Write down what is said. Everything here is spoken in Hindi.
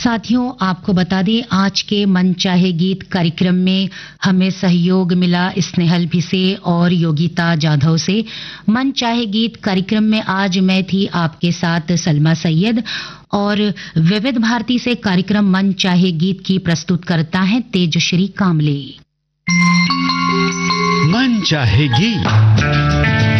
साथियों, आपको बता दें आज के मन चाहे गीत कार्यक्रम में हमें सहयोग मिला स्नेहल भिसे और योगिता जाधव से। मन चाहे गीत कार्यक्रम में आज मैं थी आपके साथ सलमा सैयद और विविध भारती से कार्यक्रम मन चाहे गीत की प्रस्तुत करता है तेजश्री कामले। मन चाहे गीत।